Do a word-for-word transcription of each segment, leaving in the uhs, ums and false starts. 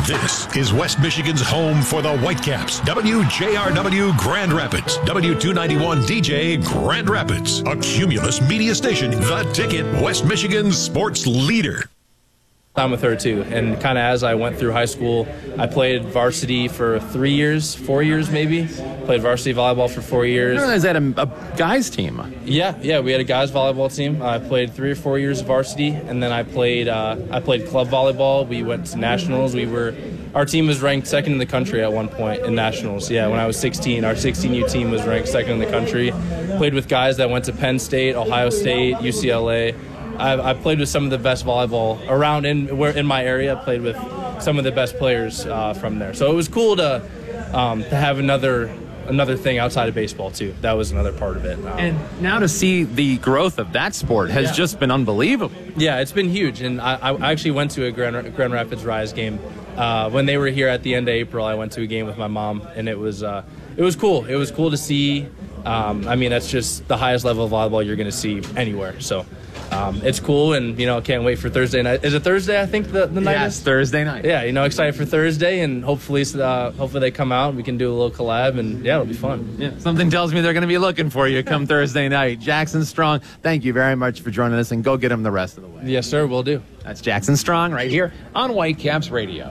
This is West Michigan's home for the Whitecaps. W J R W Grand Rapids. W two ninety-one D J Grand Rapids. A Cumulus media station. The Ticket. West Michigan's sports leader. I'm with her too, and kind of as I went through high school, I played varsity for three years, four years maybe. Played varsity volleyball for four years. Is that a, a guys team? Yeah, yeah, we had a guys volleyball team. I played three or four years varsity, and then I played uh, I played club volleyball. We went to nationals. We were our team was ranked second in the country at one point in nationals. Yeah, when I was sixteen, our sixteen U team was ranked second in the country. Played with guys that went to Penn State, Ohio State, U C L A. I, I played with some of the best volleyball around in where in my area. I played with some of the best players uh, from there. So it was cool to um, to have another another thing outside of baseball too. That was another part of it. Um, and now to see the growth of that sport has yeah. just been unbelievable. Yeah, it's been huge. And I, I actually went to a Grand, Grand Rapids Rise game uh, when they were here at the end of April. I went to a game with my mom, and it was uh, it was cool. It was cool to see. Um, I mean, that's just the highest level of volleyball you're going to see anywhere. So. Um, it's cool, and, you know, can't wait for Thursday night. Is it Thursday, I think, the, the night yes, is? Thursday night. Yeah, you know, excited for Thursday, and hopefully uh, hopefully they come out and we can do a little collab, and, yeah, it'll be fun. Yeah, something tells me they're going to be looking for you come Thursday night. Jackson Strong, thank you very much for joining us, and go get them the rest of the way. Yes, sir, will do. That's Jackson Strong right here on Whitecaps Radio.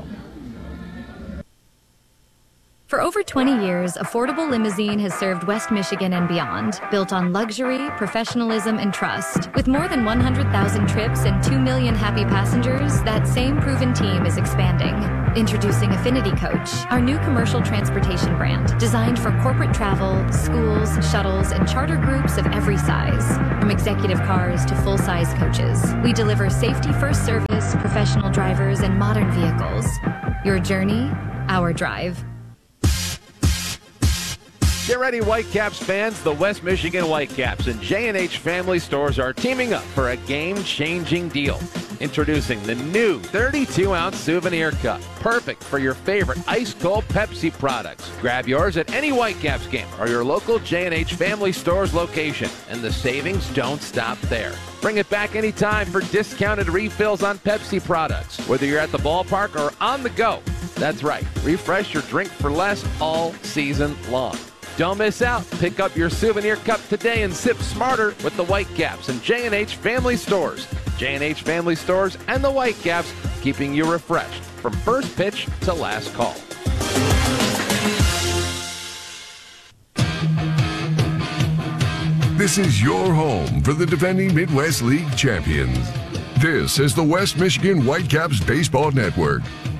For over twenty years, Affordable Limousine has served West Michigan and beyond, built on luxury, professionalism, and trust. With more than one hundred thousand trips and two million happy passengers, that same proven team is expanding. Introducing Affinity Coach, our new commercial transportation brand, designed for corporate travel, schools, shuttles, and charter groups of every size. From executive cars to full-size coaches, we deliver safety-first service, professional drivers, and modern vehicles. Your journey, our drive. Get ready, Whitecaps fans. The West Michigan Whitecaps and J and H Family Stores are teaming up for a game-changing deal. Introducing the new thirty-two ounce souvenir cup, perfect for your favorite ice-cold Pepsi products. Grab yours at any Whitecaps game or your local J and H Family Stores location, and the savings don't stop there. Bring it back anytime for discounted refills on Pepsi products, whether you're at the ballpark or on the go. That's right, refresh your drink for less all season long. Don't miss out. Pick up your souvenir cup today and sip smarter with the Whitecaps and J and H Family Stores. J and H Family Stores and the Whitecaps, keeping you refreshed from first pitch to last call. This is your home for the defending Midwest League champions. This is the West Michigan Whitecaps Baseball Network.